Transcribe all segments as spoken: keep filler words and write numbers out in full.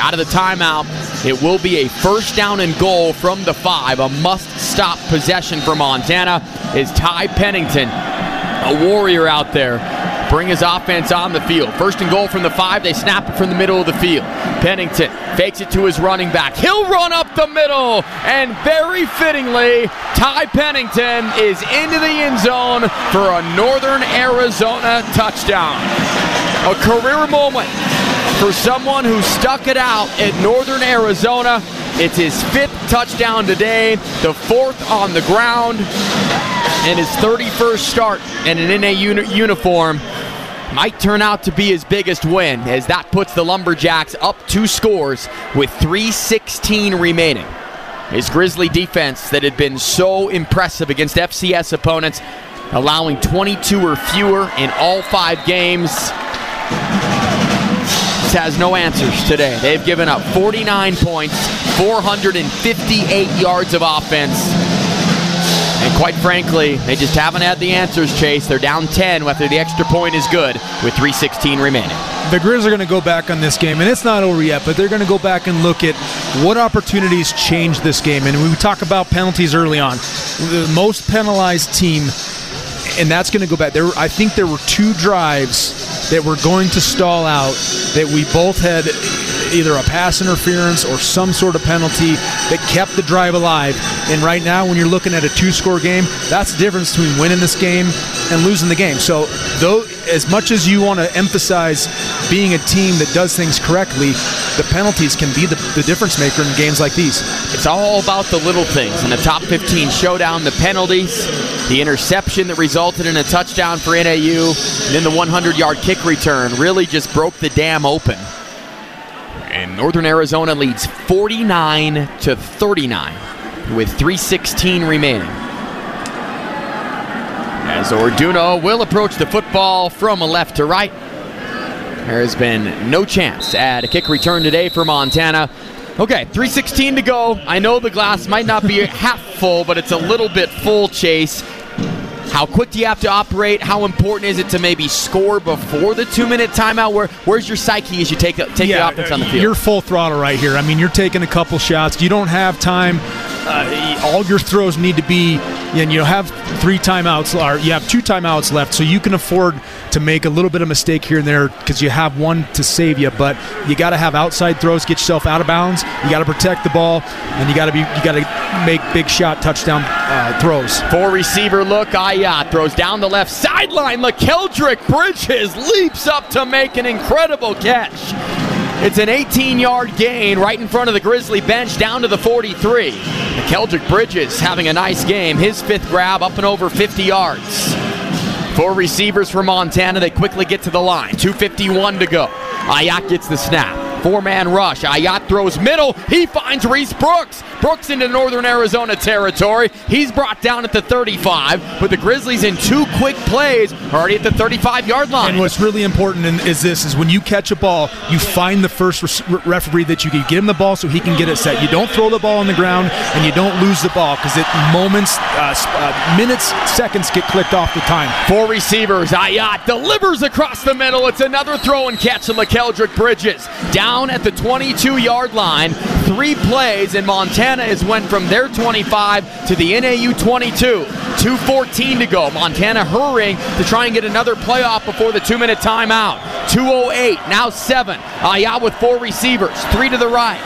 Out of the timeout, it will be a first down and goal from the five. A must-stop possession for Montana is Ty Pennington, a warrior out there. Bring his offense on the field. First and goal from the five. They snap it from the middle of the field. Pennington fakes it to his running back. He'll run up the middle, and very fittingly, Ty Pennington is into the end zone for a Northern Arizona touchdown. A career moment for someone who stuck it out at Northern Arizona. It's his fifth touchdown today, the fourth on the ground, and his thirty-first start in an N A U uni- uniform. Might turn out to be his biggest win, as that puts the Lumberjacks up two scores with three sixteen remaining. His Grizzly defense that had been so impressive against F C S opponents, allowing twenty-two or fewer in all five games, has no answers today. They've given up forty-nine points, four hundred fifty-eight yards of offense. And quite frankly, they just haven't had the answers, Chase. They're down ten after the extra point is good with three sixteen remaining. The Grizz are going to go back on this game, and it's not over yet, but they're going to go back and look at what opportunities changed this game. And we talk about penalties early on. The most penalized team, and that's going to go back. There, I think there were two drives that were going to stall out that we both had either a pass interference or some sort of penalty that kept the drive alive. And right now, when you're looking at a two-score game, that's the difference between winning this game and losing the game. So though, as much as you want to emphasize being a team that does things correctly, the penalties can be the, the difference maker in games like these. It's all about the little things. In the top fifteen showdown, the penalties, the interception that resulted in a touchdown for N A U, and then the hundred-yard kick return really just broke the dam open. And Northern Arizona leads forty-nine to thirty-nine with three sixteen remaining. As Orduno will approach the football from left to right. There has been no chance at a kick return today for Montana. Okay, three sixteen to go. I know the glass might not be half full, but it's a little bit full, Chase. How quick do you have to operate? How important is it to maybe score before the two-minute timeout? Where, where's your psyche as you take, take yeah, the offense on the field? You're full throttle right here. I mean, you're taking a couple shots. You don't have time. Uh, all your throws need to be, and you have three timeouts, or you have two timeouts left, so you can afford to make a little bit of mistake here and there because you have one to save you. But you got to have outside throws, get yourself out of bounds. You got to protect the ball, and you got to be, you got to make big shot touchdown uh, throws. Four receiver look. Ayat throws down the left sideline. McKeldrick Bridges leaps up to make an incredible catch. It's an eighteen-yard gain right in front of the Grizzly bench down to the forty-three. McKeldrick Bridges having a nice game. His fifth grab up and over fifty yards. Four receivers for Montana. They quickly get to the line. two fifty-one to go. Ayat gets the snap. Four-man rush. Ayat throws middle. He finds Reese Brooks. Brooks into Northern Arizona territory. He's brought down at the thirty-five, but the Grizzlies in two quick plays already at the thirty-five-yard line. And what's really important in, is this, is when you catch a ball, you find the first re- referee that you can get him the ball so he can get it set. You don't throw the ball on the ground, and you don't lose the ball because it moments, uh, uh, minutes, seconds get clicked off the time. Four receivers. Ayat delivers across the middle. It's another throw and catch of McKeldrick Bridges. Down at the twenty-two-yard line. Three plays, and Montana has went from their twenty-five to the N A U twenty-two. two fourteen to go. Montana hurrying to try and get another playoff before the two-minute timeout. two oh eight, now seven. Ayat with four receivers, three to the right.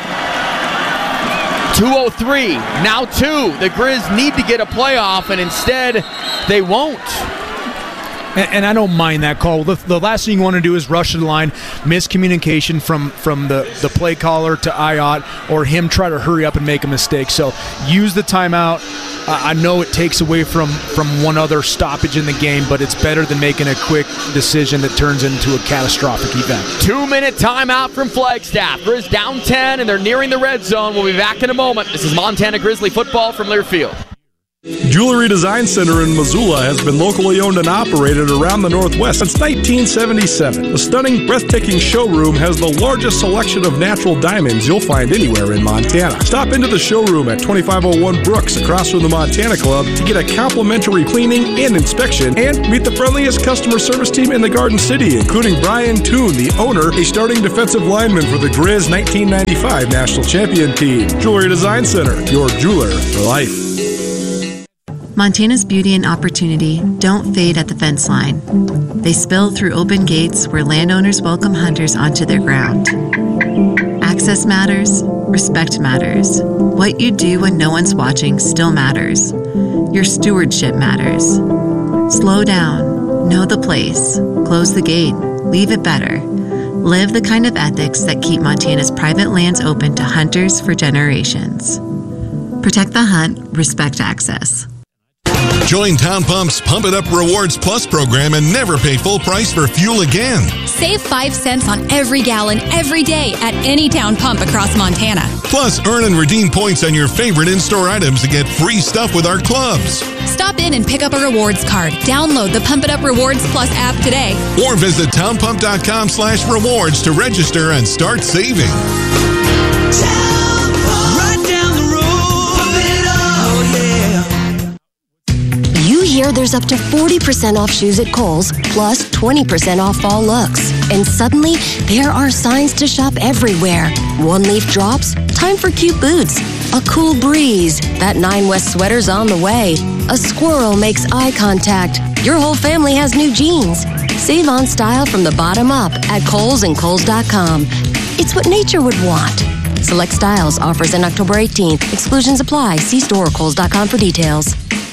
two oh three, now two. The Grizz need to get a playoff, and instead they won't. And, and I don't mind that call. The, the last thing you want to do is rush to the line, miscommunication from, from the, the play caller to Ayat, or him try to hurry up and make a mistake. So use the timeout. Uh, I know it takes away from, from one other stoppage in the game, but it's better than making a quick decision that turns into a catastrophic event. Two-minute timeout from Flagstaff. Grizz down ten, and they're nearing the red zone. We'll be back in a moment. This is Montana Grizzly football from Learfield. Jewelry Design Center in Missoula has been locally owned and operated around the Northwest since nineteen seventy-seven. The stunning, breathtaking showroom has the largest selection of natural diamonds you'll find anywhere in Montana. Stop into the showroom at twenty-five oh one Brooks across from the Montana Club to get a complimentary cleaning and inspection and meet the friendliest customer service team in the Garden City, including Brian Toon, the owner, a starting defensive lineman for the Grizz nineteen ninety-five National Champion Team. Jewelry Design Center, your jeweler for life. Montana's beauty and opportunity don't fade at the fence line. They spill through open gates where landowners welcome hunters onto their ground. Access matters, respect matters. What you do when no one's watching still matters. Your stewardship matters. Slow down, know the place, close the gate, leave it better. Live the kind of ethics that keep Montana's private lands open to hunters for generations. Protect the hunt, respect access. Join Town Pump's Pump It Up Rewards Plus program and never pay full price for fuel again. Save five cents on every gallon every day at any Town Pump across Montana. Plus, earn and redeem points on your favorite in-store items to get free stuff with our clubs. Stop in and pick up a rewards card. Download the Pump It Up Rewards Plus app today. Or visit townpump.com slash rewards to register and start saving. Here, there's up to forty percent off shoes at Kohl's, plus twenty percent off fall looks. And suddenly, there are signs to shop everywhere. One leaf drops, time for cute boots. A cool breeze, that Nine West sweater's on the way. A squirrel makes eye contact. Your whole family has new jeans. Save on style from the bottom up at Kohl's and Kohl's dot com. It's what nature would want. Select styles, offers in October eighteenth. Exclusions apply. See store or Kohl's dot com for details.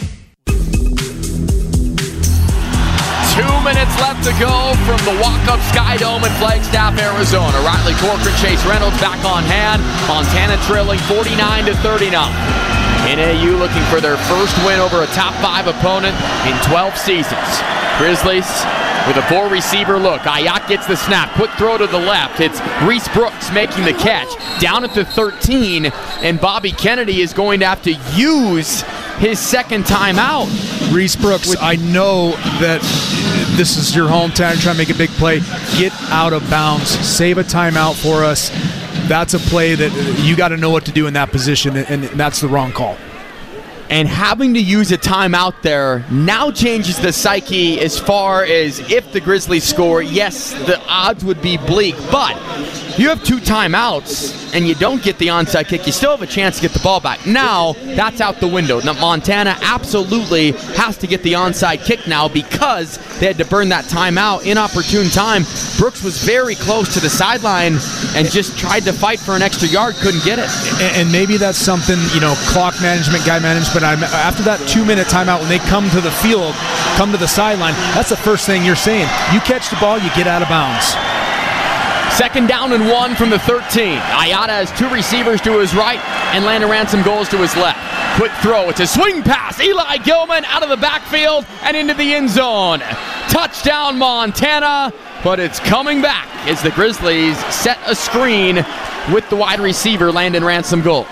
Two minutes left to go from the walk-up Sky Dome in Flagstaff, Arizona. Riley Corcoran, Chase Reynolds back on hand. Montana trailing forty-nine to thirty-nine. N A U looking for their first win over a top five opponent in twelve seasons. Grizzlies with a four-receiver look. Ayat gets the snap. Quick throw to the left. It's Reese Brooks making the catch. Down at the thirteen, and Bobby Kennedy is going to have to use his second timeout. Reese Brooks, With, I know that this is your hometown. You're trying to make a big play. Get out of bounds. Save a timeout for us. That's a play that you got to know what to do in that position, and that's the wrong call. And having to use a timeout there now changes the psyche as far as if the Grizzlies score. Yes, the odds would be bleak, but you have two timeouts and you don't get the onside kick, you still have a chance to get the ball back. Now, that's out the window. Now, Montana absolutely has to get the onside kick now because they had to burn that timeout. Inopportune time. Brooks was very close to the sideline and just tried to fight for an extra yard, couldn't get it. And maybe that's something, you know, clock management, guy management, but I'm, after that two-minute timeout, when they come to the field, come to the sideline, that's the first thing you're saying. You catch the ball, you get out of bounds. Second down and one from the thirteen. Ayata has two receivers to his right, and Landon Ransom goes to his left. Quick throw. It's a swing pass. Eli Gilman out of the backfield and into the end zone. Touchdown, Montana, but it's coming back as the Grizzlies set a screen with the wide receiver, Landon Ransom goes.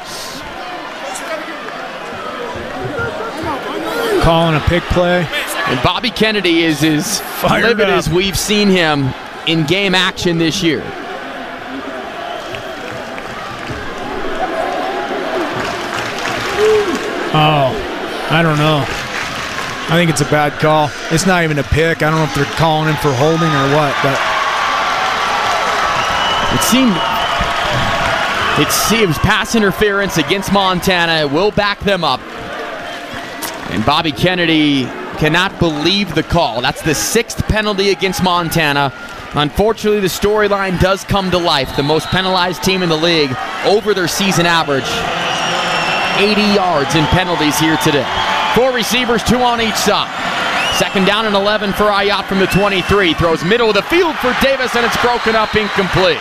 Calling a pick play. And Bobby Kennedy is as livid as we've seen him in game action this year. Oh, I don't know. I think it's a bad call. It's not even a pick. I don't know if they're calling him for holding or what, but it seemed it seems pass interference against Montana. It will back them up. And Bobby Kennedy cannot believe the call. That's the sixth penalty against Montana. Unfortunately, the storyline does come to life. The most penalized team in the league over their season average. eighty yards in penalties here today. Four receivers, two on each side. Second down and eleven for Ayat from the twenty-three. Throws middle of the field for Davis, and it's broken up incomplete.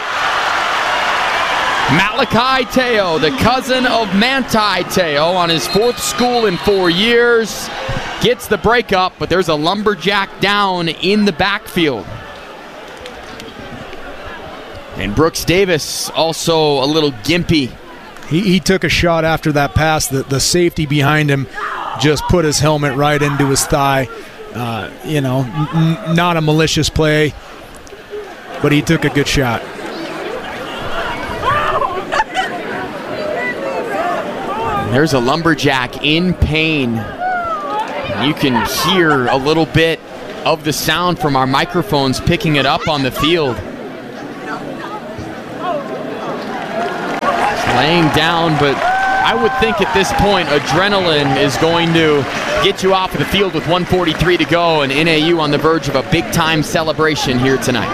Malachi Teo, the cousin of Manti Teo, on his fourth school in four years, gets the breakup, but there's a lumberjack down in the backfield. And Brooks Davis also a little gimpy. He, he took a shot after that pass. The, the safety behind him just put his helmet right into his thigh. Uh, you know, n- not a malicious play, but he took a good shot. There's a Lumberjack in pain. You can hear a little bit of the sound from our microphones picking it up on the field. Laying down, but I would think at this point adrenaline is going to get you off of the field with one forty-three to go, and N A U on the verge of a big-time celebration here tonight.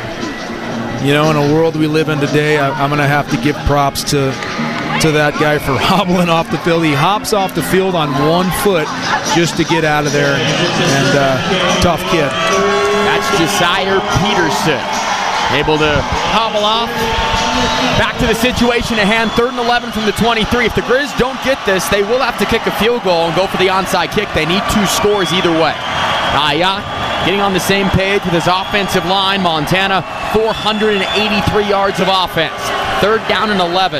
You know, in a world we live in today, I, I'm going to have to give props to to that guy for hobbling off the field. He hops off the field on one foot just to get out of there, and uh, tough kid. That's Josiah Peterson, able to hobble off. Back to the situation at hand, third and eleven from the twenty-three. If the Grizz don't get this, they will have to kick a field goal and go for the onside kick. They need two scores either way. Ayat getting on the same page with his offensive line. Montana, four hundred eighty-three yards of offense. Third down and eleven.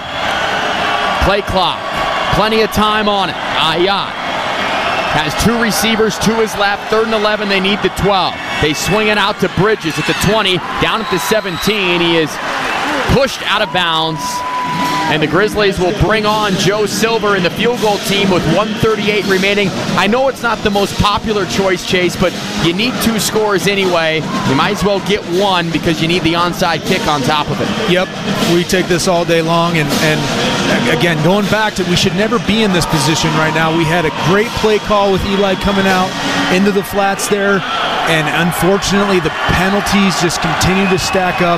Play clock. Plenty of time on it. Ayat has two receivers to his left. Third and eleven, they need the twelve. They swing it out to Bridges at the twenty, down at the seventeen. He is pushed out of bounds, and the Grizzlies will bring on Joe Silver and the field goal team with one thirty-eight remaining. I know it's not the most popular choice, Chase, but you need two scores anyway. You might as well get one because you need the onside kick on top of it. Yep, we take this all day long, and, and again, going back to, we should never be in this position right now. We had a great play call with Eli coming out into the flats there, and unfortunately the penalties just continue to stack up.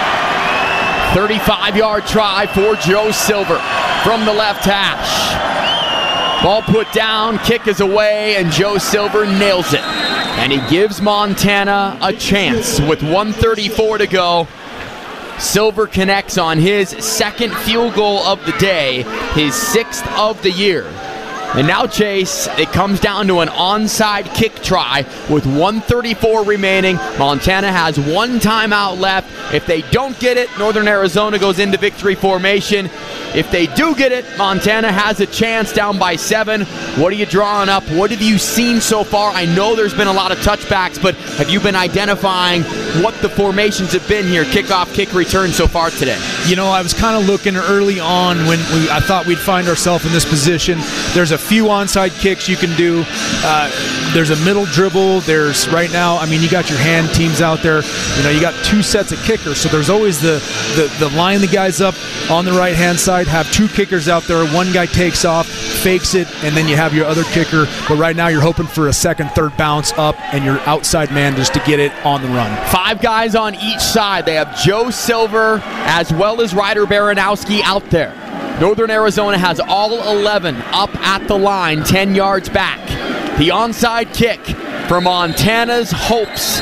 thirty-five-yard try for Joe Silver from the left hash. Ball put down, kick is away, and Joe Silver nails it. And he gives Montana a chance with one thirty-four to go. Silver connects on his second field goal of the day, his sixth of the year. And now, Chase, it comes down to an onside kick try with one thirty-four remaining. Montana has one timeout left. If they don't get it, Northern Arizona goes into victory formation. If they do get it, Montana has a chance down by seven. What are you drawing up? What have you seen so far? I know there's been a lot of touchbacks, but have you been identifying what the formations have been here, kickoff, kick return so far today? You know, I was kind of looking early on when we, I thought we'd find ourselves in this position. There's a few onside kicks you can do. Uh, there's a middle dribble. There's right now, I mean, you got your hand teams out there. You know, you got two sets of kickers, so there's always the, the, the line the guys up on the right-hand side, have two kickers out there. One guy takes off, fakes it, and then you have your other kicker. But right now you're hoping for a second, third bounce up and your outside man just to get it on the run. Five guys on each side. They have Joe Silver as well as Ryder Baranowski out there. Northern Arizona has all eleven up at the line, ten yards back. The onside kick for Montana's hopes.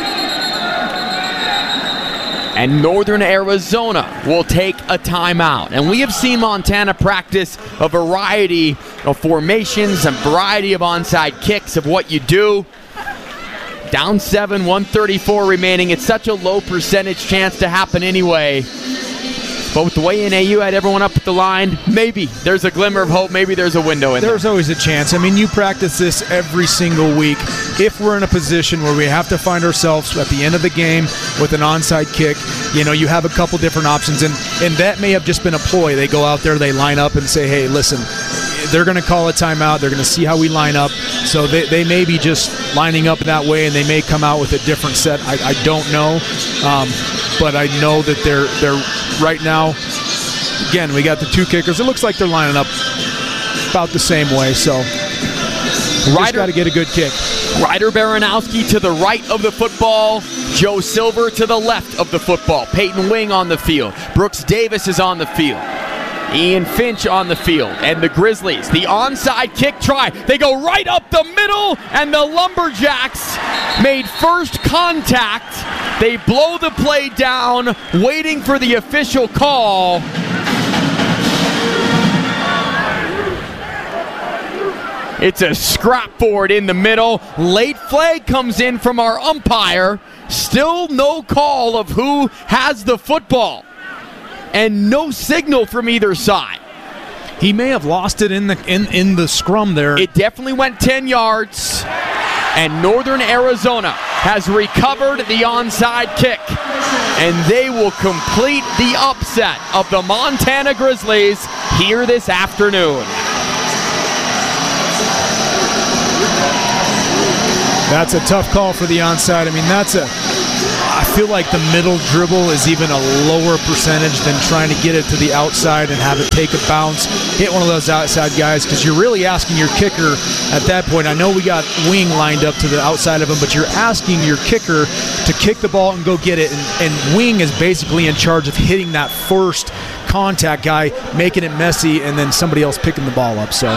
And Northern Arizona will take a timeout. And we have seen Montana practice a variety of formations, a variety of onside kicks of what you do. Down seven, one thirty-four remaining. It's such a low percentage chance to happen anyway. But with the way N A U had everyone up at the line, maybe there's a glimmer of hope. Maybe there's a window in there. There's always a chance. I mean, you practice this every single week. If we're in a position where we have to find ourselves at the end of the game with an onside kick, you know, you have a couple different options. And, and that may have just been a ploy. They go out there, they line up and say, hey, listen, they're going to call a timeout. They're going to see how we line up. So they, they may be just lining up that way, and they may come out with a different set. I, I don't know. Um, but I know that they're they're right now, again, we got the two kickers. It looks like they're lining up about the same way. So Ryder got to get a good kick. Ryder Baranowski to the right of the football. Joe Silver to the left of the football. Peyton Wing on the field. Brooks Davis is on the field. Ian Finch on the field. And the Grizzlies, the onside kick try. They go right up the middle, and the Lumberjacks made first contact. They blow the play down, waiting for the official call. It's a scrap for it in the middle. Late flag comes in from our umpire. Still no call of who has the football. And no signal from either side. he may have lost it in the in, in the scrum there. It definitely went ten yards, and Northern Arizona has recovered the onside kick, and they will complete the upset of the Montana Grizzlies here this afternoon. That's a tough call for the onside. I mean, that's a I feel like the middle dribble is even a lower percentage than trying to get it to the outside and have it take a bounce, hit one of those outside guys, because you're really asking your kicker at that point. I know we got Wing lined up to the outside of him, but you're asking your kicker to kick the ball and go get it, and, and Wing is basically in charge of hitting that first contact guy, making it messy, and then somebody else picking the ball up. So.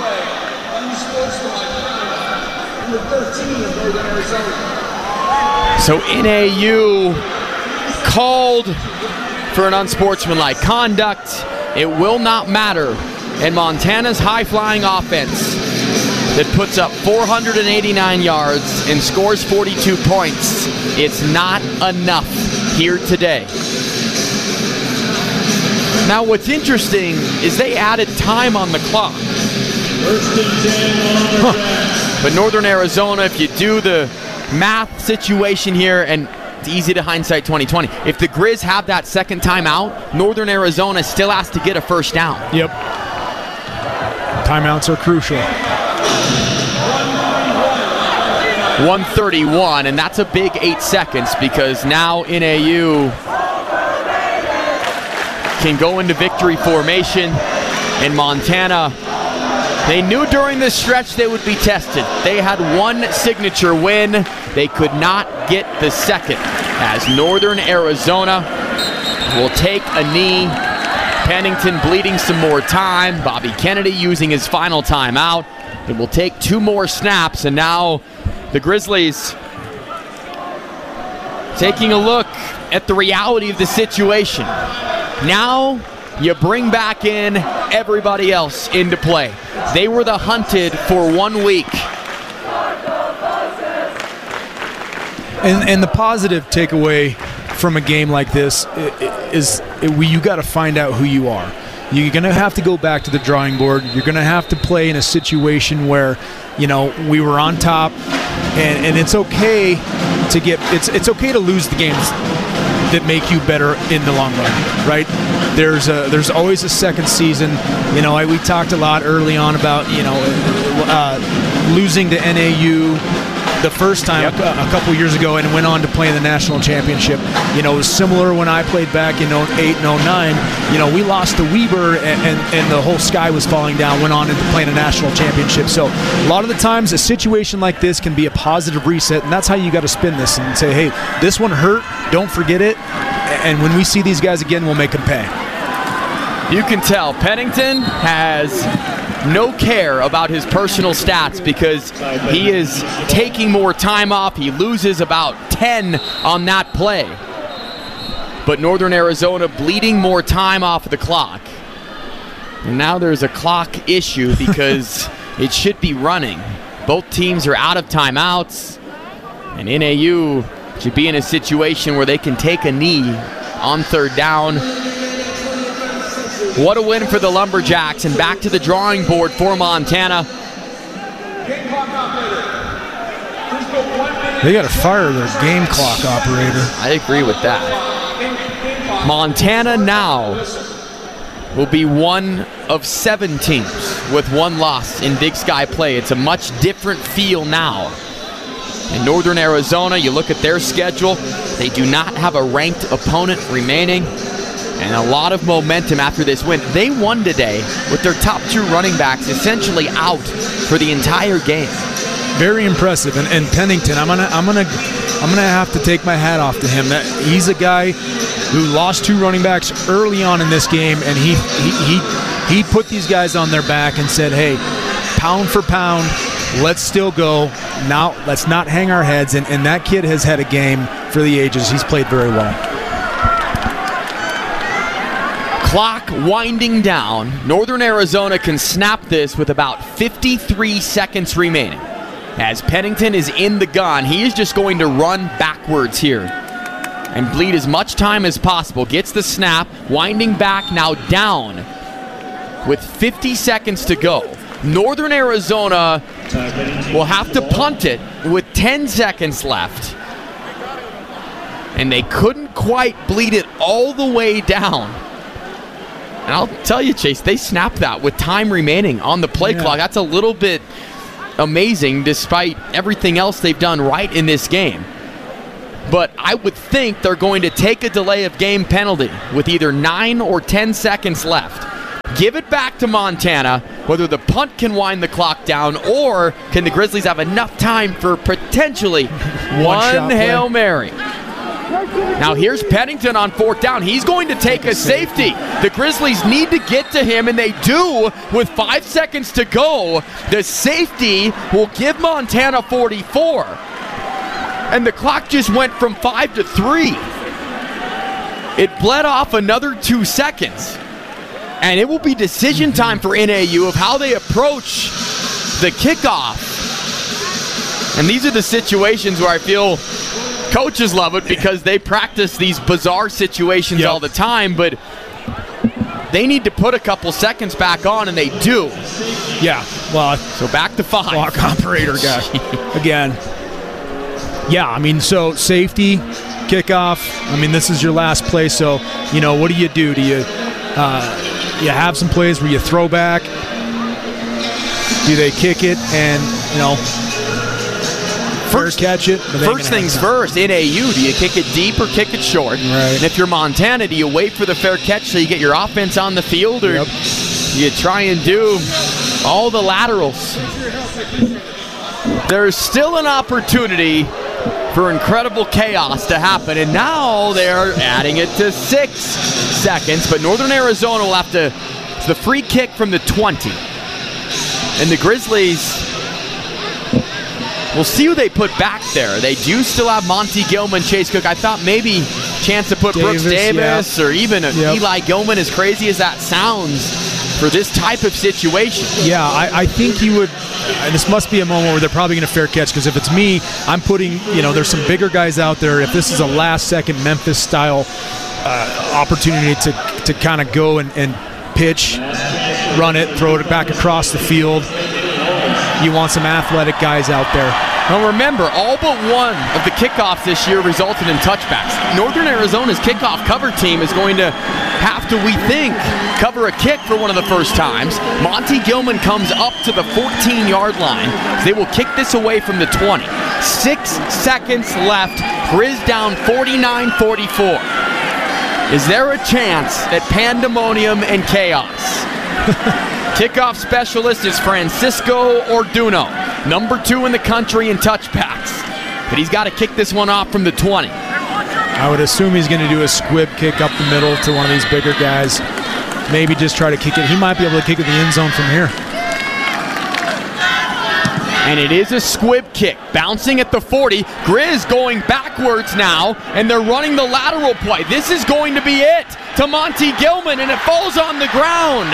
So N A U called for an unsportsmanlike conduct. It will not matter. And Montana's high-flying offense that puts up four hundred eighty-nine yards and scores forty-two points, it's not enough here today. Now what's interesting is they added time on the clock. Huh. But Northern Arizona, if you do the math situation here, and it's easy to hindsight twenty twenty. If the Grizz have that second timeout, Northern Arizona still has to get a first down. Yep. Timeouts are crucial. one thirty-one, and that's a big eight seconds because now N A U can go into victory formation, and Montana, they knew during this stretch they would be tested. They had one signature win. They could not get the second, as Northern Arizona will take a knee. Pennington bleeding some more time. Bobby Kennedy using his final timeout. It will take two more snaps, and now the Grizzlies taking a look at the reality of the situation. Now you bring back in everybody else into play. They were the hunted for one week. And, and the positive takeaway from a game like this is, is you got to find out who you are. You're going to have to go back to the drawing board. You're going to have to play in a situation where, you know, we were on top, and, and it's okay to get it's it's okay to lose the games that make you better in the long run, right? There's a, there's always a second season. You know, I, we talked a lot early on about, you know, uh, losing to N A U the first time yep. a, a couple years ago and went on to play in the national championship. You know, it was similar when I played back in oh eight and oh nine. You know, we lost to Weber and, and, and the whole sky was falling down, went on into playing a national championship. So a lot of the times a situation like this can be a positive reset, and that's how you got to spin this and say, hey, this one hurt, don't forget it, and when we see these guys again, we'll make them pay. You can tell Pennington has no care about his personal stats because he is taking more time off. He loses about ten on that play. But Northern Arizona bleeding more time off of the clock. And now there's a clock issue because it should be running. Both teams are out of timeouts, and N A U should be in a situation where they can take a knee on third down. What a win for the Lumberjacks, and back to the drawing board for Montana. They got to fire their game clock operator. I agree with that. Montana now will be one of seven teams with one loss in Big Sky play. It's a much different feel now. In Northern Arizona, you look at their schedule, they do not have a ranked opponent remaining. And a lot of momentum after this win. They won today with their top two running backs essentially out for the entire game. Very impressive. And, and Pennington, I'm gonna, I'm gonna, I'm gonna have to take my hat off to him. That he's a guy who lost two running backs early on in this game, and he, he, he, he put these guys on their back and said, "Hey, pound for pound, let's still go. Now let's not hang our heads." And, and that kid has had a game for the ages. He's played very well. Clock winding down. Northern Arizona can snap this with about fifty-three seconds remaining. As Pennington is in the gun, he is just going to run backwards here and bleed as much time as possible. Gets the snap, winding back now down with fifty seconds to go. Northern Arizona will have to punt it with ten seconds left. And they couldn't quite bleed it all the way down. And I'll tell you, Chase, they snapped that with time remaining on the play yeah. clock. That's a little bit amazing despite everything else they've done right in this game. But I would think they're going to take a delay of game penalty with either nine or ten seconds left. Give it back to Montana, whether the punt can wind the clock down or can the Grizzlies have enough time for potentially one, one Hail Mary. Now here's Pennington on fourth down. He's going to take a safety. The Grizzlies need to get to him, and they do with five seconds to go. The safety will give Montana forty-four. And the clock just went from five to three. It bled off another two seconds. And it will be decision time for N A U of how they approach the kickoff. And these are the situations where I feel coaches love it because they practice these bizarre situations yep. all the time, but they need to put a couple seconds back on, and they do. Yeah, well, so back to five. Clock operator guy again. Yeah, I mean, so safety, kickoff. I mean, this is your last play, so you know what do you do? Do you uh, you have some plays where you throw back? Do they kick it and you know? First catch it. First things first, N A U, do you kick it deep or kick it short? Right. And if you're Montana, do you wait for the fair catch so you get your offense on the field, or yep. do you try and do all the laterals? There's still an opportunity for incredible chaos to happen, and now they're adding it to six seconds, but Northern Arizona will have to, it's the free kick from the twenty. And the Grizzlies, we'll see who they put back there. They do still have Monty Gilman, Chase Cook. I thought maybe chance to put Davis, Brooks Davis yeah. or even yep. Eli Gilman, as crazy as that sounds, for this type of situation. Yeah, I, I think you would, uh, this must be a moment where they're probably going to fair catch, because if it's me, I'm putting, you know, there's some bigger guys out there. If this is a last-second Memphis-style uh, opportunity to, to kind of go and, and pitch, run it, throw it back across the field, you want some athletic guys out there. Now remember, all but one of the kickoffs this year resulted in touchbacks. Northern Arizona's kickoff cover team is going to have to, we think, cover a kick for one of the first times. Monty Gilman comes up to the fourteen-yard line. They will kick this away from the twenty. Six seconds left. Grizz down forty-nine forty-four. Is there a chance at pandemonium and chaos? Kickoff specialist is Francisco Orduno, number two in the country in touchbacks. But he's got to kick this one off from the twenty. I would assume he's going to do a squib kick up the middle to one of these bigger guys. Maybe just try to kick it. He might be able to kick it in the end zone from here. And it is a squib kick, bouncing at the forty. Grizz going backwards now, and they're running the lateral play. This is going to be it to Monty Gilman, and it falls on the ground.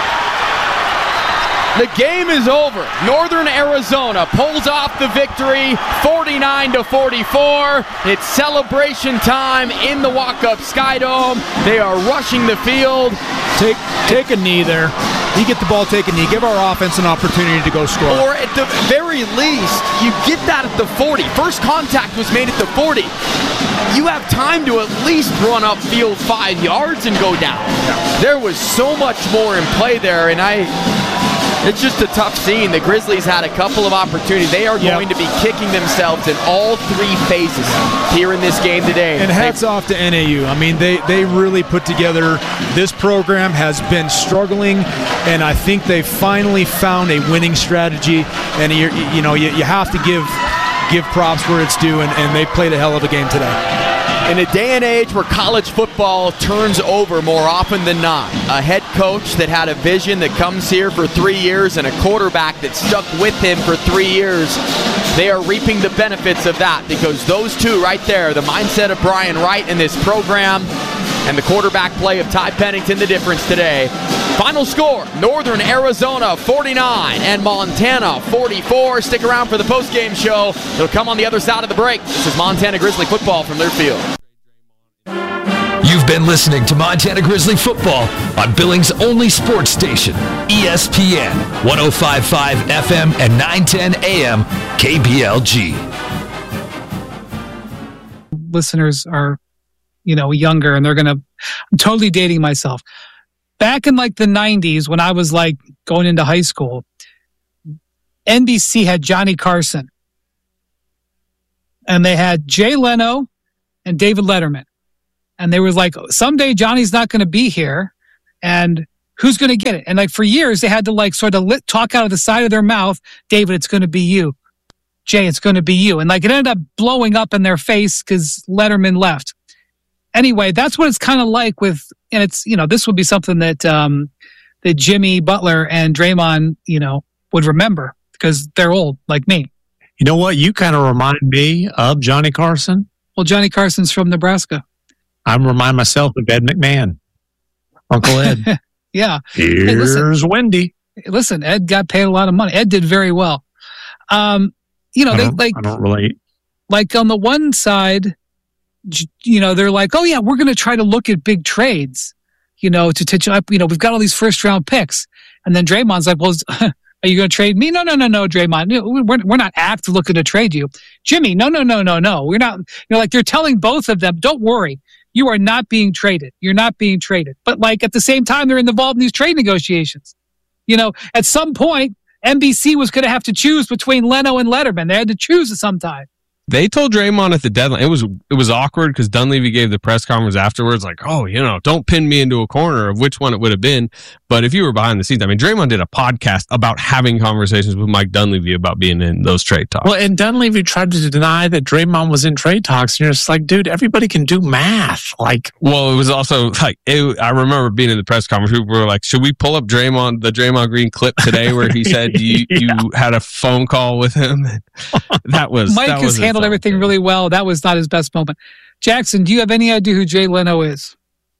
The game is over. Northern Arizona pulls off the victory, forty-nine to forty-four. It's celebration time in the walk-up Skydome. They are rushing the field. Take take a knee there. You get the ball, take a knee. Give our offense an opportunity to go score. Or at the very least, you get that at the forty. First contact was made at the forty. You have time to at least run upfield five yards and go down. There was so much more in play there, and I... It's just a tough scene. The Grizzlies had a couple of opportunities. They are yep. going to be kicking themselves in all three phases here in this game today. And hats they, off to N A U. I mean, they, they really put together, this program has been struggling, and I think they finally found a winning strategy. And you you know, you, you have to give give props where it's due, and, and they played a hell of a game today. In a day and age where college football turns over more often than not, a head coach that had a vision that comes here for three years and a quarterback that stuck with him for three years, they are reaping the benefits of that, because those two right there, the mindset of Brian Wright in this program and the quarterback play of Ty Pennington, the difference today. Final score, Northern Arizona forty-nine and Montana forty-four. Stick around for the postgame show. It'll come on the other side of the break. This is Montana Grizzly football from Learfield. You've been listening to Montana Grizzly football on Billings' only sports station, E S P N, one oh five point five F M and nine ten A M K B L G. Listeners are, you know, younger, and they're going to, I'm totally dating myself. Back in like the nineties, when I was like going into high school, N B C had Johnny Carson. And they had Jay Leno and David Letterman. And they were like, someday Johnny's not going to be here. And who's going to get it? And like for years, they had to like sort of lit, talk out of the side of their mouth, David, it's going to be you. Jay, it's going to be you. And like it ended up blowing up in their face because Letterman left. Anyway, that's what it's kind of like with, and it's, you know, this would be something that, um, that Jimmy Butler and Draymond, you know, would remember because they're old like me. You know what? You kind of remind me of Johnny Carson. Well, Johnny Carson's from Nebraska. I remind myself of Ed McMahon. Uncle Ed. Yeah. Here's hey, listen, Wendy. Listen, Ed got paid a lot of money. Ed did very well. Um, you know, I they like I don't relate. Like on the one side, you know, they're like, oh yeah, we're going to try to look at big trades, you know, to touch up, you know, we've got all these first round picks. And then Draymond's like, well, are you going to trade me? No, no, no, no, Draymond. We're, we're not active looking to trade you. Jimmy, no, no, no, no, no. We're not, you know, like they're telling both of them, don't worry. You are not being traded. You're not being traded. But like at the same time, they're involved in these trade negotiations. You know, at some point, N B C was going to have to choose between Leno and Letterman. They had to choose at some time. They told Draymond at the deadline, it was it was awkward because Dunleavy gave the press conference afterwards like, oh, you know, don't pin me into a corner of which one it would have been. But if you were behind the scenes, I mean, Draymond did a podcast about having conversations with Mike Dunleavy about being in those trade talks. Well, and Dunleavy tried to deny that Draymond was in trade talks. And you're just like, dude, everybody can do math. Like, well, it was also like, it, I remember being in the press conference, people were like, should we pull up Draymond, the Draymond Green clip today where he said you, yeah. you had a phone call with him? That was Mike that has was handled everything really well. That was not his best moment. Jackson, do you have any idea who Jay Leno is?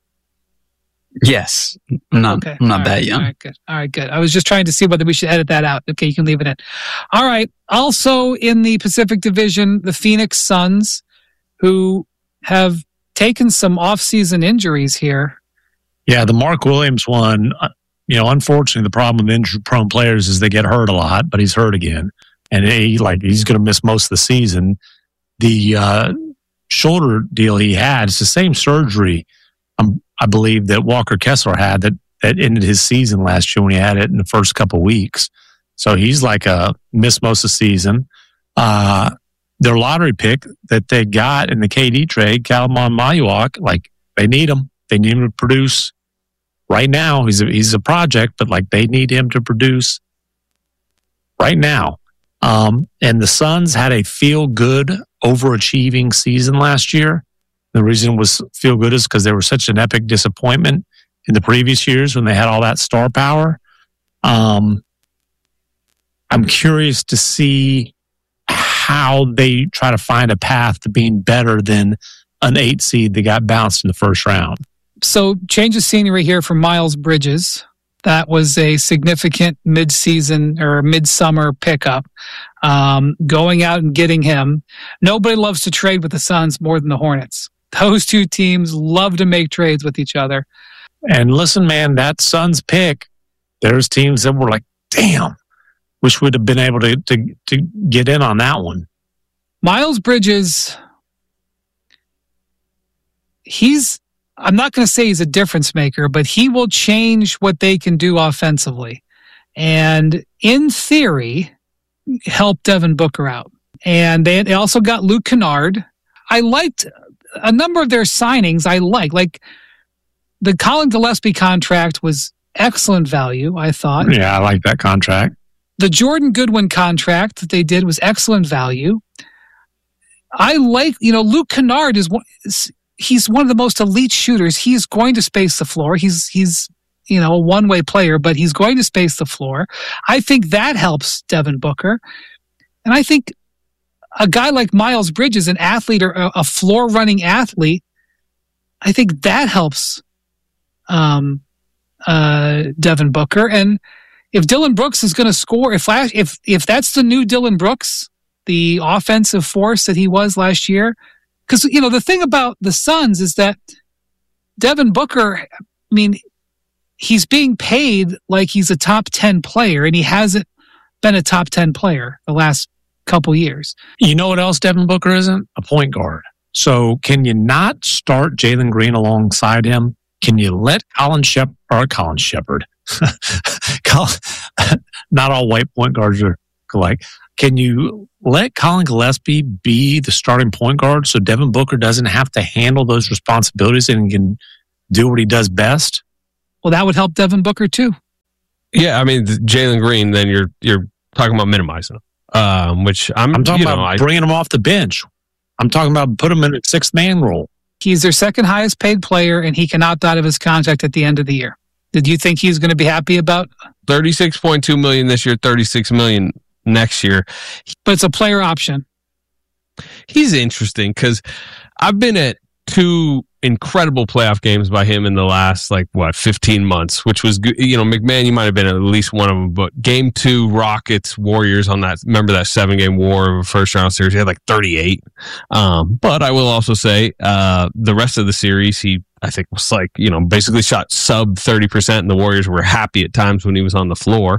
Yes. I'm not, okay. I'm not all that right. young. All right, good. All right, good. I was just trying to see whether we should edit that out. Okay, you can leave it in. All right. Also in the Pacific Division, the Phoenix Suns, who have taken some off-season injuries here. Yeah, the Mark Williams one, you know, unfortunately, the problem with injury-prone players is they get hurt a lot, but he's hurt again. And he, like, he's going to miss most of the season. The uh, shoulder deal he had, it's the same surgery, um, I believe, that Walker Kessler had that, that ended his season last year when he had it in the first couple of weeks. So he's like a missed most of the season. Uh, their lottery pick that they got in the K D trade, Kalamon Mayuak, like, they need him. They need him to produce right now. He's a, he's a project, but, like, they need him to produce right now. Um, and the Suns had a feel-good, overachieving season last year. The reason it was feel-good is because they were such an epic disappointment in the previous years when they had all that star power. Um, I'm curious to see how they try to find a path to being better than an eight seed that got bounced in the first round. So change of scenery here for Miles Bridges. That was a significant mid-season or mid-summer pickup. Um, going out and getting him. Nobody loves to trade with the Suns more than the Hornets. Those two teams love to make trades with each other. And listen, man, that Suns pick, there's teams that were like, damn, wish we'd have been able to, to, to get in on that one. Miles Bridges, he's... I'm not going to say he's a difference maker, but he will change what they can do offensively. And in theory, help Devin Booker out. And they, they also got Luke Kennard. I liked a number of their signings. I like, like the Colin Gillespie contract was excellent value, I thought. Yeah, I like that contract. The Jordan Goodwin contract that they did was excellent value. I like, you know, Luke Kennard is one, he's one of the most elite shooters. He's going to space the floor. He's, he's, you know, a one-way player, but he's going to space the floor. I think that helps Devin Booker. And I think a guy like Miles Bridges, an athlete or a, a floor-running athlete, I think that helps um, uh, Devin Booker. And if Dylan Brooks is going to score, if, if, if that's the new Dylan Brooks, the offensive force that he was last year, because, you know, the thing about the Suns is that Devin Booker, I mean, he's being paid like he's a top ten player, and he hasn't been a top ten player the last couple years. You know what else Devin Booker isn't? A point guard. So can you not start Jalen Green alongside him? Can you let Colin Shep or Colin Shepard? Not all white point guards are alike. Can you let Colin Gillespie be the starting point guard so Devin Booker doesn't have to handle those responsibilities and can do what he does best? Well, that would help Devin Booker too. Yeah, I mean, Jalen Green, then you're you're talking about minimizing him, um, which I'm, I'm talking you know, about I, bringing him off the bench. I'm talking about put him in a sixth man role. He's their second highest paid player, and he can opt out of his contract at the end of the year. Did you think he's going to be happy about thirty-six point two million dollars this year, thirty-six million dollars next year? But it's a player option. He's interesting because I've been at two incredible playoff games by him in the last, like, what, fifteen months, which was good. You know, McMahon, you might have been at least one of them, but game two, Rockets, Warriors on that, remember that seven game war of a first round series? He had like thirty-eight. Um, but I will also say, uh, the rest of the series, he, I think, was like, you know, basically shot sub thirty percent, and the Warriors were happy at times when he was on the floor.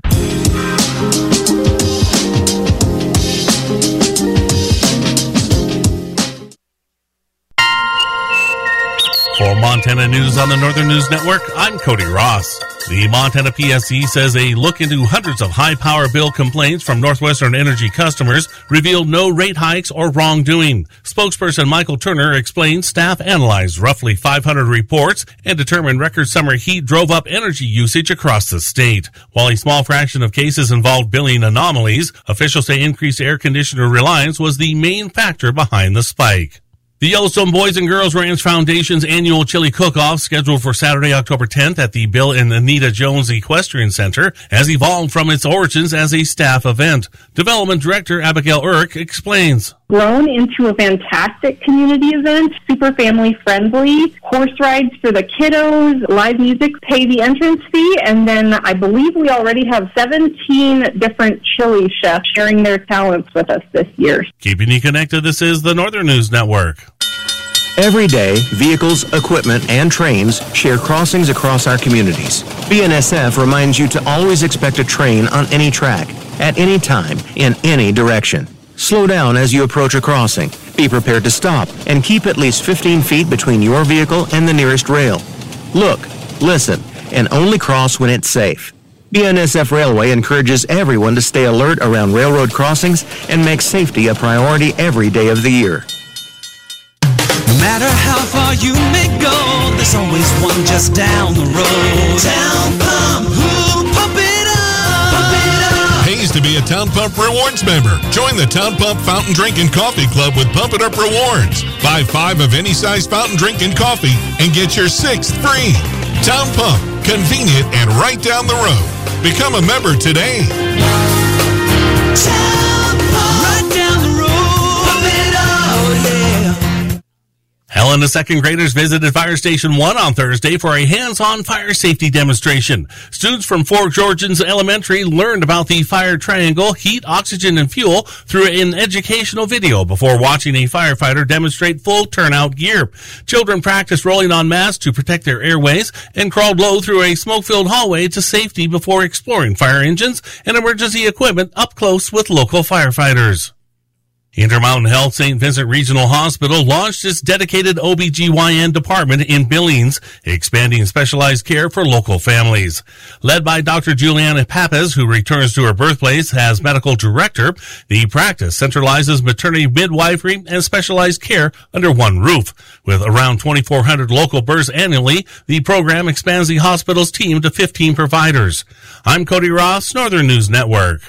For Montana News on the Northern News Network, I'm Cody Ross. The Montana P S C says a look into hundreds of high-power bill complaints from Northwestern Energy customers revealed no rate hikes or wrongdoing. Spokesperson Michael Turner explains staff analyzed roughly five hundred reports and determined record summer heat drove up energy usage across the state. While a small fraction of cases involved billing anomalies, officials say increased air conditioner reliance was the main factor behind the spike. The Yellowstone Boys and Girls Ranch Foundation's annual chili cook-off, scheduled for Saturday, October tenth at the Bill and Anita Jones Equestrian Center, has evolved from its origins as a staff event. Development Director Abigail Irk explains. Grown into a fantastic community event, super family friendly, horse rides for the kiddos, live music, pay the entrance fee, and then I believe we already have seventeen different chili chefs sharing their talents with us this year. Keeping you connected, this is the Northern News Network. Every day, vehicles, equipment, and trains share crossings across our communities. B N S F reminds you to always expect a train on any track, at any time, in any direction. Slow down as you approach a crossing. Be prepared to stop and keep at least fifteen feet between your vehicle and the nearest rail. Look, listen, and only cross when it's safe. B N S F Railway encourages everyone to stay alert around railroad crossings and make safety a priority every day of the year. No matter how far you may go, there's always one just down the road. Town Pump, ooh, pump it up, pump it up. Pays to be a Town Pump Rewards member. Join the Town Pump Fountain Drink and Coffee Club with Pump It Up Rewards. Buy five of any size fountain drink and coffee and get your sixth free. Town Pump, convenient and right down the road. Become a member today. Town Pump, right down the road. Pump it up, oh yeah. Helena second graders visited Fire Station one on Thursday for a hands-on fire safety demonstration. Students from Fort Georgians Elementary learned about the fire triangle, heat, oxygen, and fuel through an educational video before watching a firefighter demonstrate full turnout gear. Children practiced rolling on mats to protect their airways and crawled low through a smoke-filled hallway to safety before exploring fire engines and emergency equipment up close with local firefighters. Intermountain Health Saint Vincent Regional Hospital launched its dedicated O B G Y N department in Billings, expanding specialized care for local families. Led by Doctor Juliana Pappas, who returns to her birthplace as medical director, the practice centralizes maternity midwifery and specialized care under one roof. With around twenty-four hundred local births annually, the program expands the hospital's team to fifteen providers. I'm Cody Ross, Northern News Network.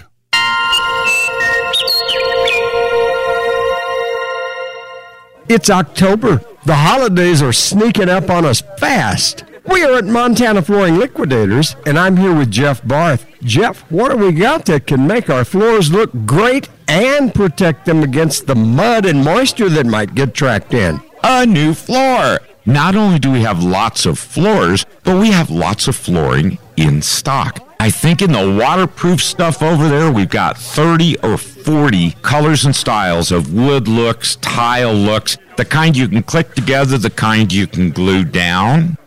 It's October. The holidays are sneaking up on us fast. We are at Montana Flooring Liquidators, and I'm here with Jeff Barth. Jeff, what do we got that can make our floors look great and protect them against the mud and moisture that might get tracked in? A new floor. Not only do we have lots of floors, but we have lots of flooring in stock. I think in the waterproof stuff over there, we've got thirty or forty colors and styles of wood looks, tile looks, the kind you can click together, the kind you can glue down.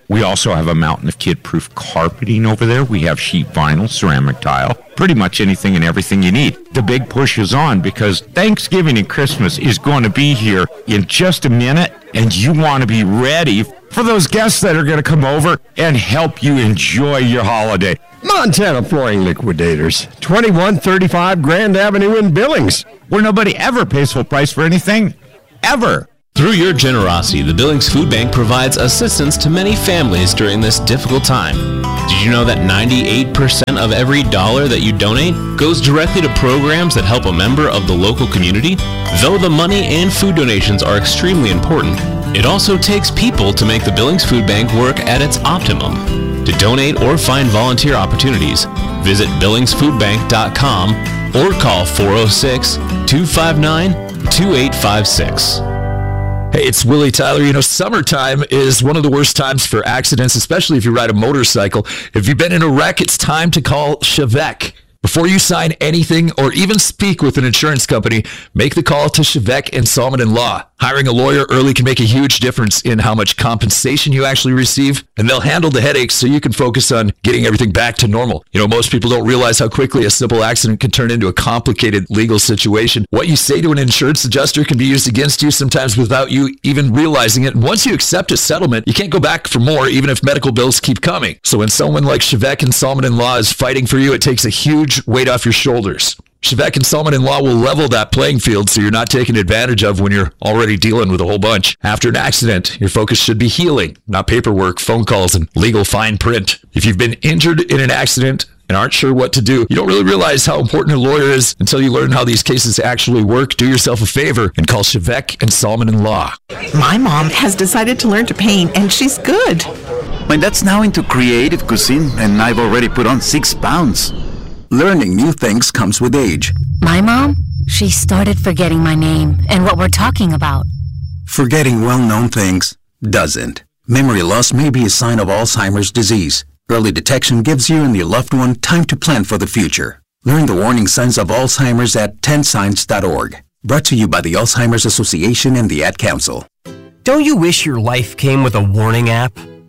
We also have a mountain of kid-proof carpeting over there. We have sheet vinyl, ceramic tile, pretty much anything and everything you need. The big push is on because Thanksgiving and Christmas is going to be here in just a minute, and you want to be ready for those guests that are going to come over and help you enjoy your holiday. Montana Flooring Liquidators, twenty-one thirty-five Grand Avenue in Billings, where nobody ever pays full price for anything, ever. Through your generosity, the Billings Food Bank provides assistance to many families during this difficult time. Did you know that ninety-eight percent of every dollar that you donate goes directly to programs that help a member of the local community? Though the money and food donations are extremely important, it also takes people to make the Billings Food Bank work at its optimum. To donate or find volunteer opportunities, visit billings food bank dot com or call four oh six, two five nine, two eight five six. Hey, it's Willie Tyler. You know, summertime is one of the worst times for accidents, especially if you ride a motorcycle. If you've been in a wreck, it's time to call Chevette. Before you sign anything or even speak with an insurance company, make the call to Chevette and Salmon and Law. Hiring a lawyer early can make a huge difference in how much compensation you actually receive, and they'll handle the headaches so you can focus on getting everything back to normal. You know, most people don't realize how quickly a simple accident can turn into a complicated legal situation. What you say to an insurance adjuster can be used against you sometimes without you even realizing it. And once you accept a settlement, you can't go back for more, even if medical bills keep coming. So when someone like Chevette and Salmon and Law is fighting for you, it takes a huge weight off your shoulders. Chevette and Salmon and Law will level that playing field so you're not taken advantage of when you're already dealing with a whole bunch. After an accident, your focus should be healing, not paperwork, phone calls, and legal fine print. If you've been injured in an accident and aren't sure what to do, you don't really realize how important a lawyer is until you learn how these cases actually work. Do yourself a favor and call Chevette and Salmon and Law. My mom has decided to learn to paint, and she's good. My dad's now into creative cuisine, and I've already put on six pounds. Learning new things comes with age. My mom, she started forgetting my name and what we're talking about. Forgetting well-known things doesn't. Memory loss may be a sign of Alzheimer's disease. Early detection gives you and your loved one time to plan for the future. Learn the warning signs of Alzheimer's at ten signs dot org. Brought to you by the Alzheimer's Association and the Ad Council. Don't you wish your life came with a warning app?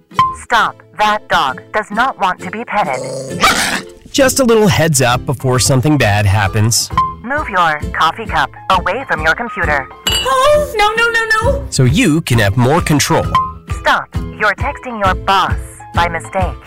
Stop. That dog does not want to be petted. Just a little heads up before something bad happens. Move your coffee cup away from your computer. Oh, no, no, no, no. So you can have more control. Stop. You're texting your boss by mistake.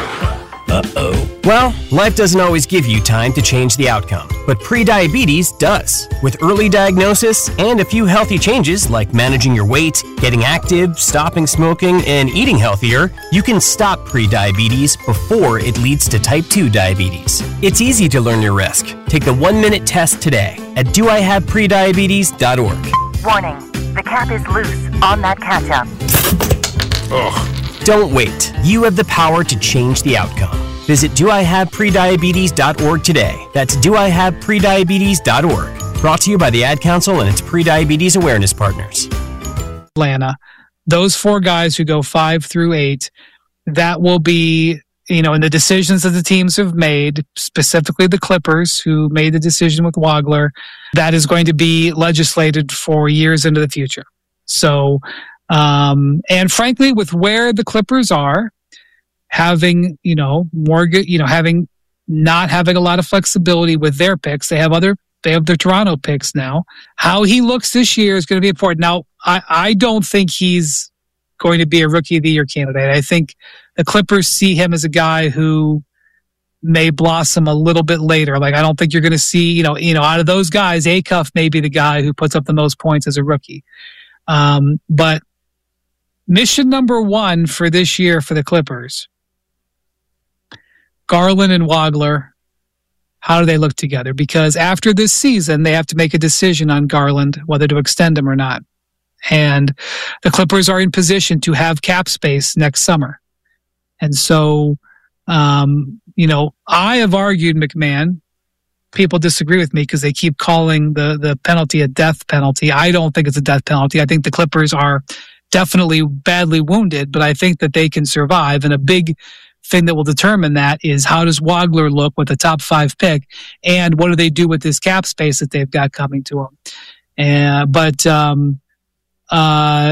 Uh-oh. Well, life doesn't always give you time to change the outcome, but prediabetes does. With early diagnosis and a few healthy changes like managing your weight, getting active, stopping smoking, and eating healthier, you can stop prediabetes before it leads to type two diabetes. It's easy to learn your risk. Take the one-minute test today at do I have prediabetes dot org. Warning. The cap is loose on that ketchup. Ugh. Don't wait. You have the power to change the outcome. Visit do I have prediabetes dot org today. That's do I have prediabetes dot org. Brought to you by the Ad Council and its prediabetes awareness partners. Atlanta, those four guys who go five through eight, that will be, you know, in the decisions that the teams have made, specifically the Clippers who made the decision with Wagler, that is going to be legislated for years into the future. So, um, and frankly, with where the Clippers are, having, you know, more good, you know, having not having a lot of flexibility with their picks, they have other, they have their Toronto picks now. How he looks this year is going to be important. Now, I, I don't think he's going to be a Rookie of the Year candidate. I think the Clippers see him as a guy who may blossom a little bit later. Like, I don't think you're going to see, you know, you know, out of those guys, Acuff may be the guy who puts up the most points as a rookie. Um, but mission number one for this year for the Clippers, Garland and Wagler, how do they look together? Because after this season, they have to make a decision on Garland, whether to extend him or not. And the Clippers are in position to have cap space next summer. And so, um, you know, I have argued, McMahon, people disagree with me because they keep calling the, the penalty a death penalty. I don't think it's a death penalty. I think the Clippers are definitely badly wounded, but I think that they can survive. And a big thing that will determine that is how does Wagler look with the top five pick, and what do they do with this cap space that they've got coming to them? And, but, um, uh,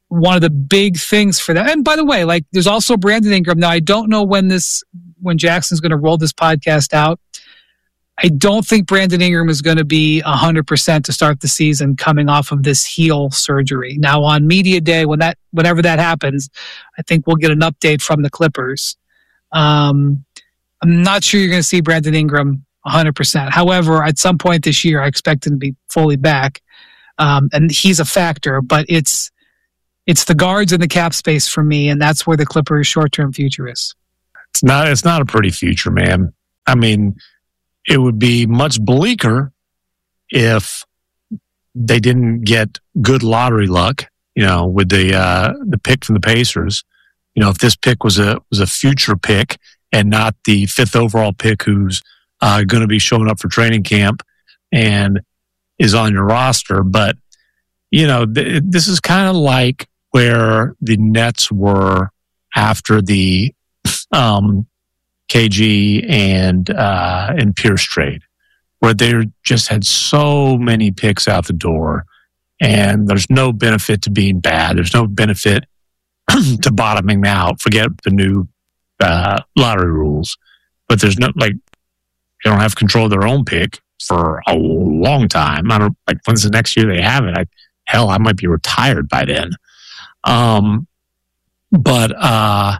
one of the big things for that. And by the way, like there's also Brandon Ingram. Now I don't know when this when Jackson's going to roll this podcast out. I don't think Brandon Ingram is going to be one hundred percent to start the season coming off of this heel surgery. Now on media day, when that whenever that happens, I think we'll get an update from the Clippers. Um, I'm not sure you're going to see Brandon Ingram one hundred percent. However, at some point this year, I expect him to be fully back. Um, and he's a factor, but it's it's the guards and the cap space for me, and that's where the Clippers' short-term future is. It's not. It's not a pretty future, man. I mean, it would be much bleaker if they didn't get good lottery luck. You know, with the uh, the pick from the Pacers. You know, if this pick was a was a future pick and not the fifth overall pick, who's uh, going to be showing up for training camp and is on your roster. But you know, th- this is kind of like where the Nets were after the um, K G and uh, and Pierce trade, where they just had so many picks out the door, and there's no benefit to being bad. There's no benefit to bottoming out. Forget the new uh, lottery rules, but there's no like they don't have control of their own pick for a long time. I don't like when's the next year they have it. I, hell, I might be retired by then. Um, but uh,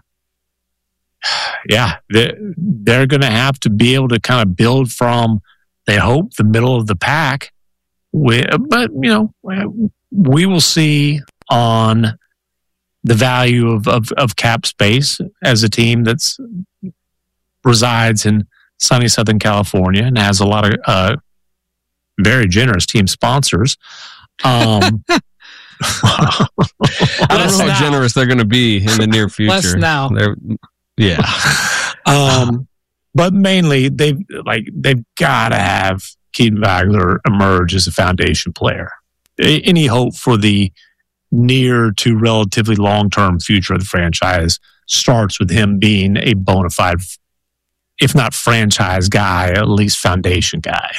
yeah, they're, they're going to have to be able to kind of build from, they hope, the middle of the pack. We, but, you know, we will see on the value of, of, of cap space as a team that's resides in sunny Southern California and has a lot of uh, very generous team sponsors. Um, I don't know how generous they're going to be in the near future. Less now. They're, yeah. um, but mainly they've like they've got to have Keaton Wagler emerge as a foundation player. Any hope for the near to relatively long-term future of the franchise starts with him being a bona fide, if not franchise guy, at least foundation guy.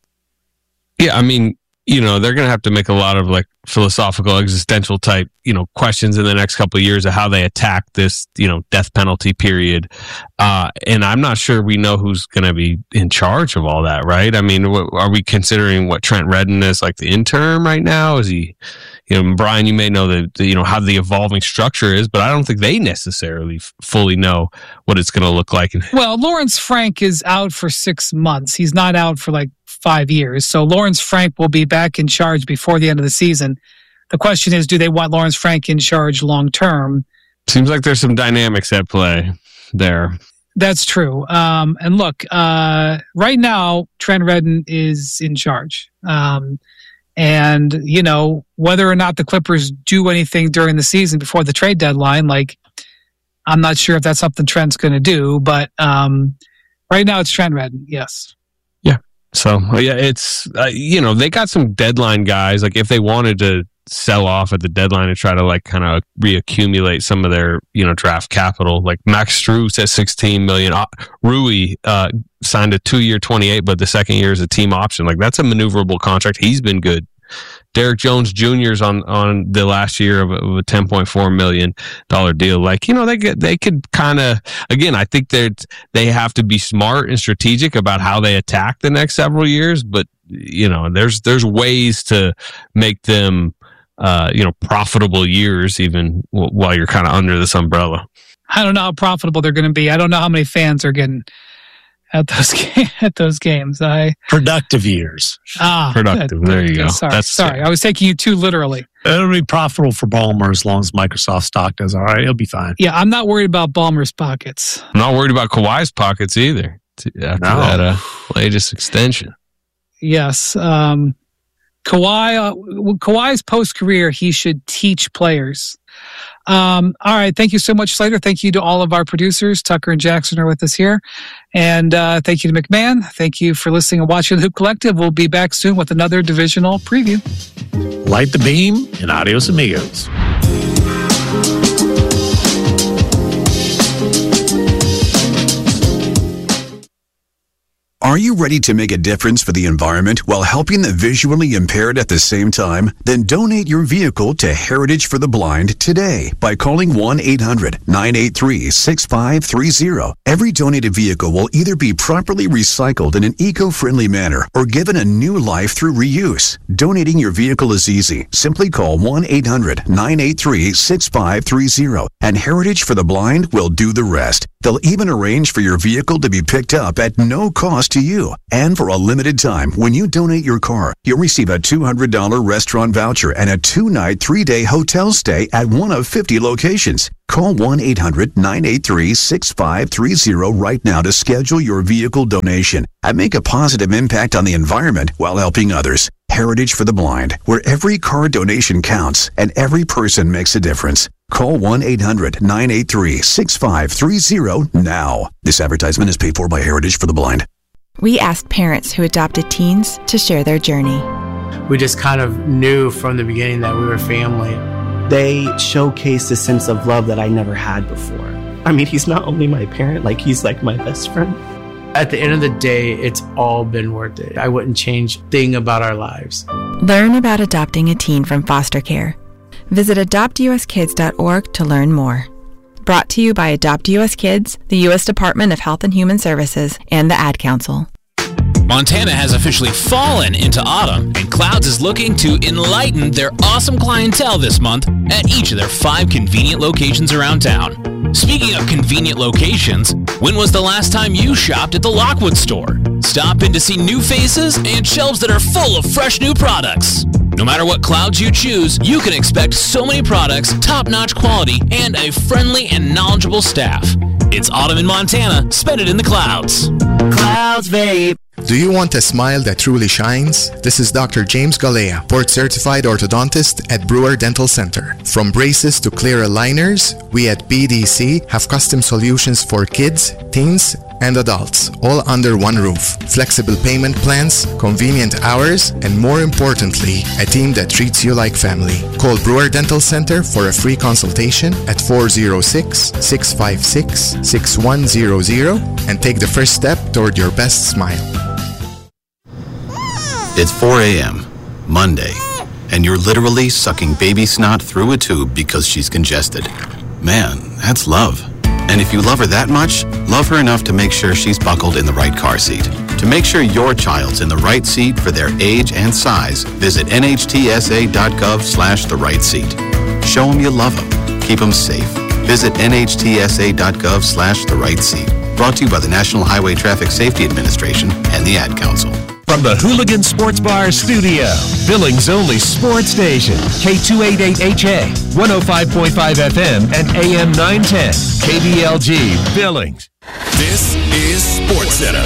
Yeah, I mean, you know, they're going to have to make a lot of like philosophical, existential type, you know, questions in the next couple of years of how they attack this, you know, death penalty period. Uh, and I'm not sure we know who's going to be in charge of all that, right? I mean, what, are we considering what Trent Redden is like the interim right now? Is he, you know, Brian, you may know the, the you know, how the evolving structure is, but I don't think they necessarily f- fully know what it's going to look like. Well, Lawrence Frank is out for six months. He's not out for like five years. So Lawrence Frank will be back in charge before the end of the season. The question is, do they want Lawrence Frank in charge long term? Seems like there's some dynamics at play there. That's true. Um, and look, uh, right now, Trent Redden is in charge. Um, and, you know, whether or not the Clippers do anything during the season before the trade deadline, like, I'm not sure if that's something Trent's going to do. But um, right now, it's Trent Redden, yes. So, yeah, it's, uh, you know, they got some deadline guys. Like, if they wanted to sell off at the deadline and try to, like, kind of reaccumulate some of their, you know, draft capital, like Max Strus at sixteen million dollars. Uh, Rui uh, signed a two-year twenty-eight, but the second year is a team option. Like, that's a maneuverable contract. He's been good. Derek Jones Junior's on, on the last year of a, of a ten point four million dollars deal. Like, you know, they get, they could kind of, again, I think they they have to be smart and strategic about how they attack the next several years. But, you know, there's, there's ways to make them, uh, you know, profitable years, even w- while you're kind of under this umbrella. I don't know how profitable they're going to be. I don't know how many fans are getting at those at those games. I productive years. Ah, productive. Good, there you good, go. Sorry, That's sorry. I was taking you too literally. It'll be profitable for Ballmer as long as Microsoft stock does all right. It'll be fine. Yeah, I'm not worried about Ballmer's pockets. I'm not worried about Kawhi's pockets either. After No. that uh, latest extension. Yes, um, Kawhi. Uh, Kawhi's post career, he should teach players. Um, all right. Thank you so much, Slater. Thank you to all of our producers. Tucker and Jackson are with us here. And uh, thank you to McMahon. Thank you for listening and watching the Hoop Collective. We'll be back soon with another divisional preview. Light the beam and adios amigos. Are you ready to make a difference for the environment while helping the visually impaired at the same time? Then donate your vehicle to Heritage for the Blind today by calling one eight hundred nine eight three six five three zero. Every donated vehicle will either be properly recycled in an eco-friendly manner or given a new life through reuse. Donating your vehicle is easy. Simply call one eight hundred nine eight three six five three zero and Heritage for the Blind will do the rest. They'll even arrange for your vehicle to be picked up at no cost to you. And for a limited time, when you donate your car, you'll receive a two hundred dollars restaurant voucher and a two-night, three-day hotel stay at one of fifty locations. Call one eight hundred nine eight three six five three zero right now to schedule your vehicle donation and make a positive impact on the environment while helping others. Heritage for the Blind, where every car donation counts and every person makes a difference. Call one eight hundred nine eight three six five three zero now. This advertisement is paid for by Heritage for the Blind. We asked parents who adopted teens to share their journey. We just kind of knew from the beginning that we were family. They showcased a sense of love that I never had before. I mean, he's not only my parent, like he's like my best friend. At the end of the day, it's all been worth it. I wouldn't change a thing about our lives. Learn about adopting a teen from foster care. Visit adopt u s kids dot org to learn more. Brought to you by Adopt U S Kids, the U S Department of Health and Human Services, and the Ad Council. Montana has officially fallen into autumn, and Clouds is looking to enlighten their awesome clientele this month at each of their five convenient locations around town. Speaking of convenient locations, when was the last time you shopped at the Lockwood store? Stop in to see new faces and shelves that are full of fresh new products. No matter what Clouds you choose, you can expect so many products, top-notch quality, and a friendly and knowledgeable staff. It's autumn in Montana. Spend it in the Clouds. Clouds Vape. Do you want a smile that truly shines? This is Doctor James Galea, board-certified orthodontist at Brewer Dental Center. From braces to clear aligners, we at B D C have custom solutions for kids, teens, and adults, all under one roof. Flexible payment plans, convenient hours, and more importantly, a team that treats you like family. Call Brewer Dental Center for a free consultation at four oh six, six five six, six one zero zero and take the first step toward your best smile. It's four a.m., Monday, and you're literally sucking baby snot through a tube because she's congested. Man, that's love. And if you love her that much, love her enough to make sure she's buckled in the right car seat. To make sure your child's in the right seat for their age and size, visit N H T S A dot gov slash the right seat. Show them you love them. Keep them safe. Visit N H T S A dot gov slash the right seat. Brought to you by the National Highway Traffic Safety Administration and the Ad Council. From the Hooligan Sports Bar studio, Billings' only sports station, K two eighty-eight H A, one oh five point five F M and A M nine ten, K B L G, Billings. This is SportsCenter.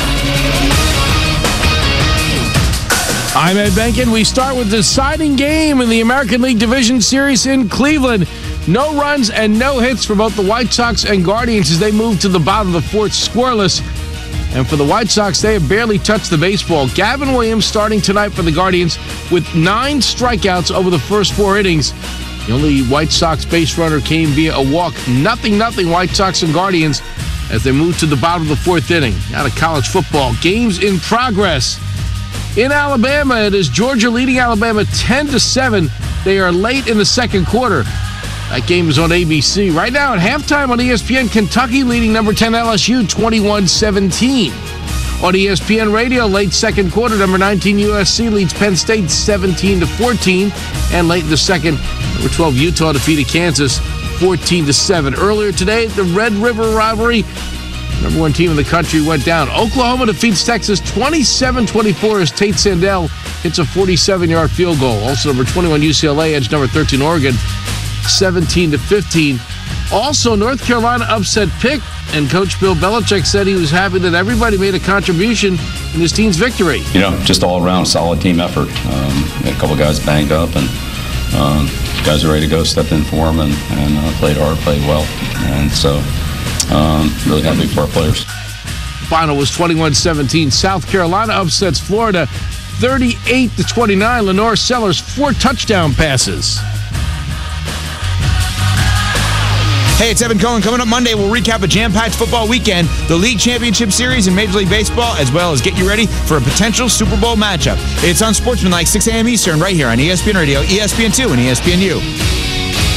I'm Ed Benkin. We start with the deciding game in the American League Division Series in Cleveland. No runs and no hits for both the White Sox and Guardians as they move to the bottom of the fourth scoreless. And for the White Sox, they have barely touched the baseball. Gavin Williams starting tonight for the Guardians with nine strikeouts over the first four innings. The only White Sox base runner came via a walk. Nothing, nothing White Sox and Guardians as they move to the bottom of the fourth inning. Out of college football, games in progress. In Alabama, it is Georgia leading Alabama ten to seven. They are late in the second quarter. That game is on A B C. Right now at halftime on E S P N, Kentucky leading number ten L S U twenty-one seventeen. On E S P N Radio, late second quarter, number nineteen U S C leads Penn State seventeen to fourteen. And late in the second, number twelve Utah defeated Kansas fourteen to seven. Earlier today, the Red River rivalry, number one team in the country, went down. Oklahoma defeats Texas twenty-seven twenty-four as Tate Sandell hits a forty-seven-yard field goal. Also, number twenty-one U C L A edged number thirteen Oregon seventeen to fifteen. Also, North Carolina upset Pitt, and Coach Bill Belichick said he was happy that everybody made a contribution in his team's victory. You know, just all around solid team effort. Um, had a couple guys banged up, and um, guys are ready to go, stepped in for them, and, and uh, played hard, played well. And so, um, really happy for our players. Final was twenty-one seventeen. South Carolina upsets Florida thirty-eight to twenty-nine. Lenore Sellers, four touchdown passes. Hey, it's Evan Cohen. Coming up Monday, we'll recap a jam-packed football weekend, the League Championship Series in Major League Baseball, as well as get you ready for a potential Super Bowl matchup. It's on Sportsman like six a.m. Eastern right here on E S P N Radio, E S P N two, and E S P N U.